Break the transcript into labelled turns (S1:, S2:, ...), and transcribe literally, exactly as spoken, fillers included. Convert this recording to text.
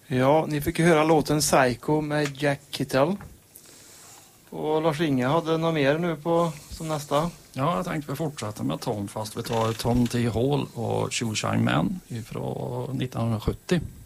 S1: Ja, ni fick ju höra låten Psycho med Jack Kittel. Och Lars-Inge hade något mer nu på som nästa.
S2: Ja, jag tänkte vi fortsätter med Tom, fast vi tar Tom T. Hall och Shoeshine Man från nittonhundrasjuttio.